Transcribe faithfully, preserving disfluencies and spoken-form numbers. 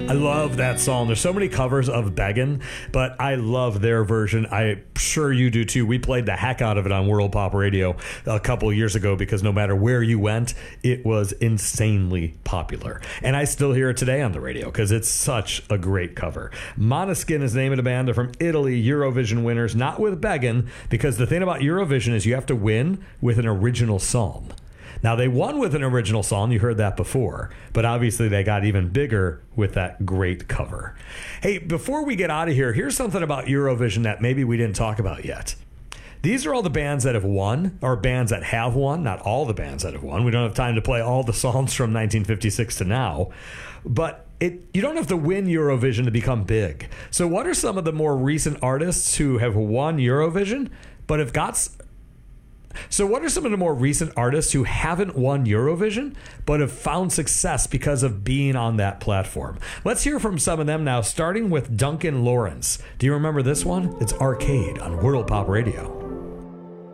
I love that song. There's so many covers of Beggin', but I love their version. I'm sure you do too. We played the heck out of it on World Pop Radio a couple years ago because no matter where you went, it was insanely popular. And I still hear it today on the radio because it's such a great cover. Måneskin is the name of the band. They're from Italy, Eurovision winners, not with Beggin', because the thing about Eurovision is you have to win with an original song. Now, they won with an original song. You heard that before. But obviously, they got even bigger with that great cover. Hey, before we get out of here, here's something about Eurovision that maybe we didn't talk about yet. These are all the bands that have won, or bands that have won, not all the bands that have won. We don't have time to play all the songs from nineteen fifty-six to now. But it you don't have to win Eurovision to become big. So what are some of the more recent artists who have won Eurovision, but have got... So what are some of the more recent artists who haven't won Eurovision, but have found success because of being on that platform? Let's hear from some of them now, starting with Duncan Lawrence. Do you remember this one? It's Arcade on World Pop Radio.